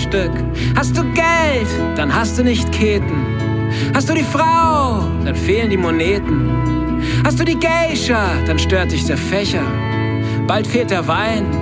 Stück. Hast du Geld, dann hast du nicht Keten. Hast du die Frau, dann fehlen die Moneten. Hast du die Geisha, dann stört dich der Fächer. Bald fehlt der Wein,